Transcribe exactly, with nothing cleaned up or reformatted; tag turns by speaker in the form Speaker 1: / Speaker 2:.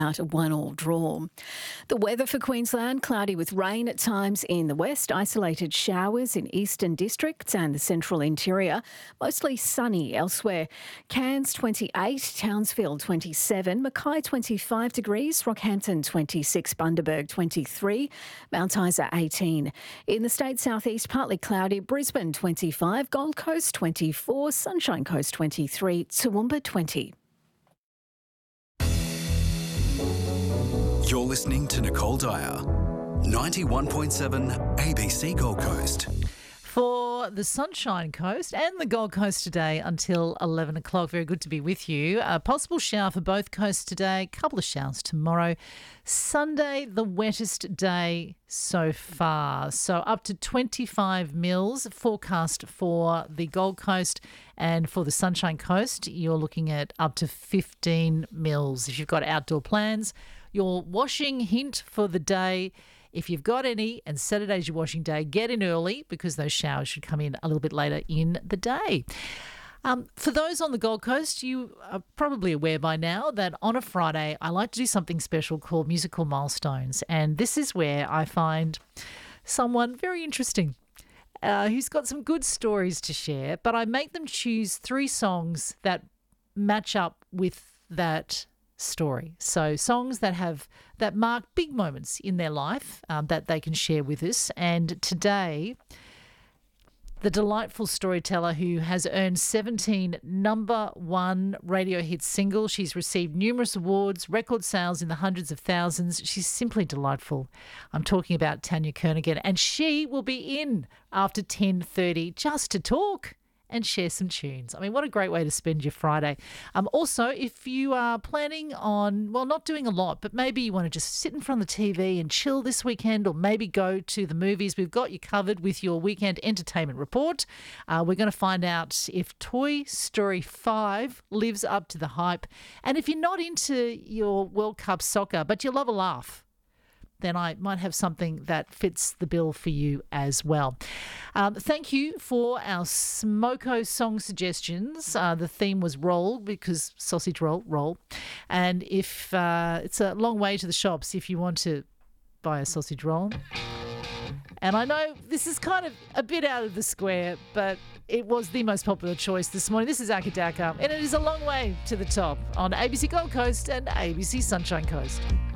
Speaker 1: out a one-all draw. The weather for Queensland, cloudy with rain at times in the west, isolated showers in eastern districts and the central interior, mostly sunny elsewhere. Cairns twenty-eight, Townsville twenty-seven, Mackay twenty-five degrees, Rockhampton twenty-six, Bundaberg twenty-three, Mount Isa eighteen. In the state southeast, partly cloudy, Brisbane twenty-five, Gold Coast twenty-four, Sunshine Coast twenty-three, Toowoomba twenty.
Speaker 2: You're listening to Nicole Dyer, ninety-one point seven A B C Gold Coast.
Speaker 3: For the Sunshine Coast and the Gold Coast today until eleven o'clock. Very good to be with you. A possible shower for both coasts today, couple of showers tomorrow. Sunday, the wettest day so far. So up to twenty-five mils forecast for the Gold Coast, and for the Sunshine Coast, you're looking at up to fifteen mils. If you've got outdoor plans, your washing hint for the day, if you've got any, and Saturday's your washing day, get in early because those showers should come in a little bit later in the day. Um, for those on the Gold Coast, you are probably aware by now that on a Friday I like to do something special called Musical Milestones, and this is where I find someone very interesting uh, who's got some good stories to share, but I make them choose three songs that match up with that story. So songs that have that mark big moments in their life um, that they can share with us. And today, the delightful storyteller who has earned seventeen number one radio hit singles. She's received numerous awards, record sales in the hundreds of thousands. She's simply delightful. I'm talking about Tanya Kernaghan, and she will be in after ten thirty just to talk and share some tunes. I mean, what a great way to spend your Friday. Um, also, if you are planning on, well, not doing a lot, but maybe you want to just sit in front of the T V and chill this weekend, or maybe go to the movies, we've got you covered with your weekend entertainment report. Uh, we're going to find out if Toy Story five lives up to the hype. And if you're not into your World Cup soccer, but you love a laugh, then I might have something that fits the bill for you as well. Um, thank you for our Smoko song suggestions. Uh, the theme was roll, because sausage roll, roll. And if uh, it's a long way to the shops if you want to buy a sausage roll. And I know this is kind of a bit out of the square, but it was the most popular choice this morning. This is Akadaka, and it is a long way to the top on A B C Gold Coast and A B C Sunshine Coast.